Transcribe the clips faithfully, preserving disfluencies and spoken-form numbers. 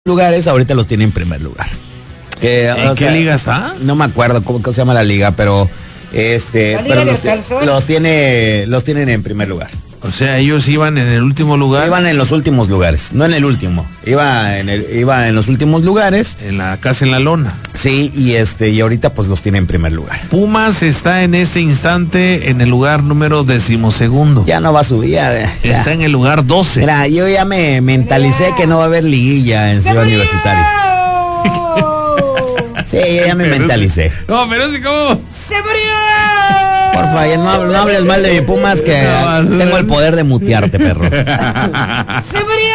lugares, ahorita los tiene en primer lugar. Que, ¿En qué sea, liga está? No me acuerdo cómo, cómo se llama la liga, pero este, pero los, los tiene, los tienen en primer lugar. O sea, ellos iban en el último lugar. Iban en los últimos lugares, no en el último. Iba en el, iba en los últimos lugares. En la casa en la lona. Sí, y este, y ahorita pues los tiene en primer lugar. Pumas está en este instante en el lugar número decimosegundo. Ya no va a subir, ya, ya. Está en el lugar doce. Mira, yo ya me mentalicé Mira. que no va a haber liguilla en Ciudad Universitaria. Sí, yo ya me pero mentalicé. Si, no, pero sí, ¿cómo? ¡Se murió! Porfa, ya no, no hables mal de mi Pumas, que no, tengo el poder de mutearte, perro. ¡Se murió!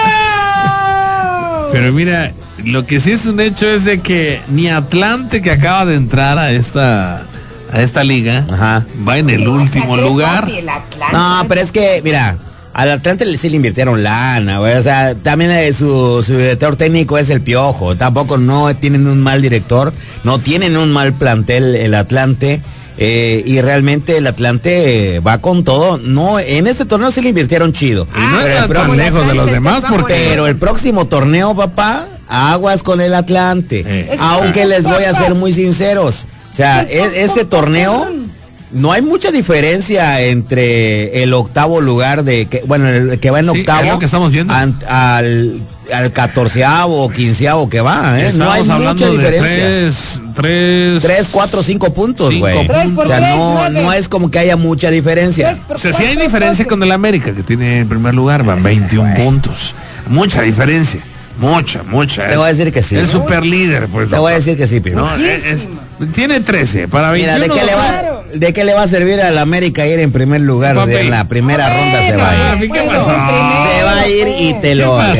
Pero mira, lo que sí es un hecho es de que ni Atlante, que acaba de entrar a esta a esta liga, Ajá. va en el último lugar. No, pero es que, mira, al Atlante sí le invirtieron lana, güey. O sea, también eh, su, su director técnico es el Piojo. Tampoco no tienen un mal director, no tienen un mal plantel el Atlante. Eh, y realmente el Atlante eh, va con todo. No, en este torneo sí le invirtieron chido. Y no pero, es tan lejos de los demás, porque pero el próximo torneo, papá, aguas con el Atlante. Eh. Aunque les voy a ser muy sinceros. O sea, es, este torneo no hay mucha diferencia entre el octavo lugar de que, bueno, el que va en octavo, sí, es lo que estamos viendo. An, al al catorceavo o quinceavo que va, ¿eh? No hay mucha diferencia. Tres, tres, tres, cuatro, cinco puntos, güey. O sea, no, no es como que haya mucha diferencia. O sea, sí hay diferencia con el América, que tiene en primer lugar, van veintiún puntos. Mucha diferencia. Mucha, mucha. Te voy a decir que sí. El super líder, pues. Te voy a decir que sí, Pino. No, es, es, tiene trece para veintiuno. Mira, ¿de qué, le va, ¿de qué le va a servir al América ir en primer lugar? De, en la primera bueno, ronda se va a ir. ¿Qué pasó? Se va a ir y te lo es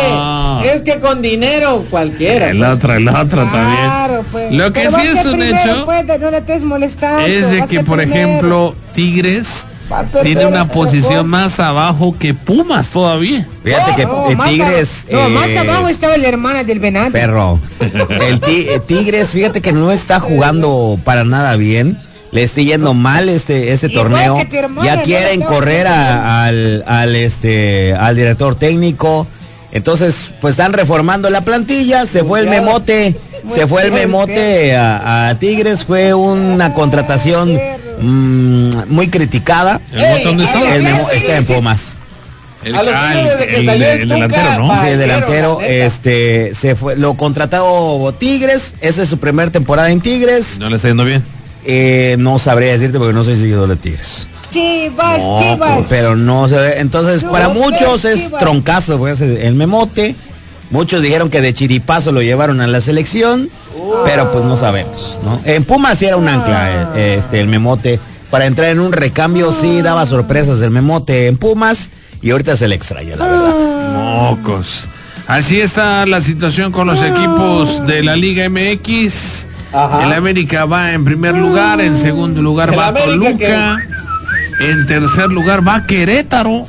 que, es que con dinero cualquiera. El otro, el otro claro, también. Pues. Lo que Pero sí es un primero, hecho pues, no le estés molestando, es de que, por primero. ejemplo, Tigres tiene una posición más abajo que Pumas todavía. Fíjate que no, eh, Tigres... No, eh, más abajo estaba el hermano del Venado. Perro. El ti, eh, Tigres, fíjate que no está jugando para nada bien. Le está yendo mal este este torneo. Ya quieren correr a, al, al, este, al director técnico. Entonces, pues están reformando la plantilla. Se fue el Memote. Se fue el Memote a, a Tigres. Fue una contratación mmm, muy criticada. ¿El Memote dónde está? El Memote está en Pumas. El, ah, el, el, el, el delantero, ¿no? Sí, el delantero, este, se fue, lo contratado Tigres. Esa es su primera temporada en Tigres. ¿No le está yendo bien? Eh, no sabría decirte porque no soy seguidor de Tigres. Chivas, no, Chivas. Pero no se ve. Entonces, no, para muchos es Chivas. Troncazo, pues, el Memote. Muchos dijeron que de chiripazo lo llevaron a la selección, oh. pero pues no sabemos, ¿no? En Pumas sí era un ancla, eh, este, el Memote. Para entrar en un recambio sí daba sorpresas el Memote en Pumas y ahorita se le extraña, la verdad. Mocos. Así está la situación con los equipos de la Liga M X. Ajá. El América va en primer lugar, en segundo lugar el va América Toluca, que... en tercer lugar va Querétaro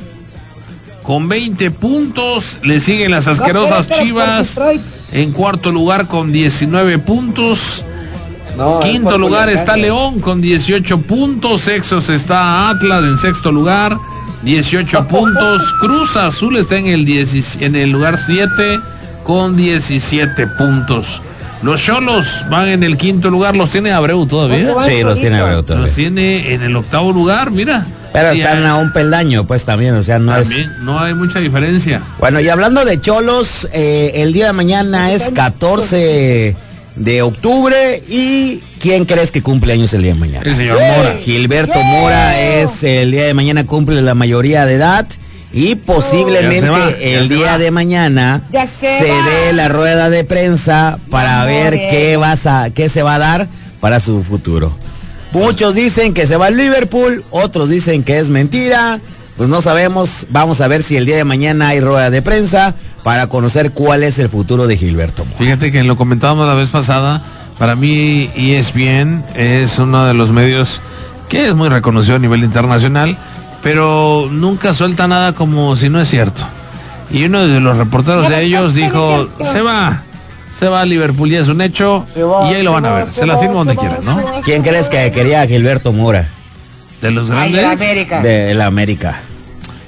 con veinte puntos, le siguen las asquerosas no, Chivas en cuarto lugar con diecinueve puntos, no, quinto lugar está León con dieciocho puntos, sextos está Atlas en sexto lugar, dieciocho puntos, Cruz Azul está en el, diez, en el lugar siete con diecisiete puntos. Los Xolos van en el quinto lugar, los tiene Abreu todavía. Sí, los tiene Abreu todavía. Los tiene en el octavo lugar, mira. Pero sí, están hay... a un peldaño, pues también, o sea, no también, es... no hay mucha diferencia. Bueno, y hablando de Xolos, eh, el día de mañana es catorce de octubre y ¿quién crees que cumple años el día de mañana? El señor Mora. Gilberto Mora es el día de mañana, cumple la mayoría de edad. Y posiblemente oh, va, el día va. de mañana se, se dé la rueda de prensa para ver qué, vas a, qué se va a dar para su futuro. Muchos dicen que se va al Liverpool, otros dicen que es mentira. Pues no sabemos, vamos a ver si el día de mañana hay rueda de prensa para conocer cuál es el futuro de Gilberto Mora. Fíjate que lo comentábamos la vez pasada, para mí E S P N es uno de los medios que es muy reconocido a nivel internacional, pero nunca suelta nada como si no es cierto. Y uno de los reporteros de ellos dijo, se va, se va a Liverpool, ya es un hecho, y ahí lo van a ver, se la firma donde quieran, ¿no? ¿Quién crees que quería a Gilberto Mora? ¿De los grandes? Ay, de la América. De la América.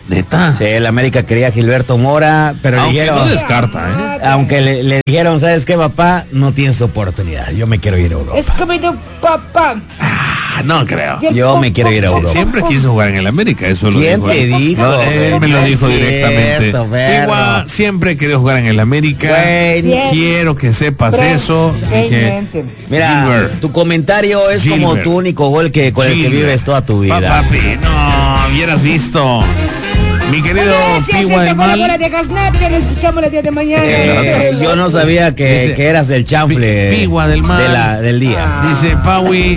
Neta. Sí, el América quería a Gilberto Mora, pero aunque le dijeron, no descarta, ¿eh? Aunque le, le dijeron, ¿sabes qué, papá? No tienes oportunidad. Yo me quiero ir a Europa. Es como tu papá. Ah, no creo. Yo me quiero ir a Europa. Siempre quiso jugar en el América, eso lo ¿Quién dijo. te dijo? No, él me lo dijo es directamente. Cierto, Igual, siempre quería jugar en el América. Güey, quiero que sepas Pre eso. Que, mira, Gilbert. tu comentario es Gilbert. Como tu único gol que con Gilbert. El que vives toda tu vida. Pa, papi, no, hubieras visto. Mi querido Pigua del Mal. De Gasnat, que lo escuchamos el día de mañana. Eh, yo no sabía que, dice, que eras el chanfle Pigua del Mal. De la, del día. Ah. Dice Paui.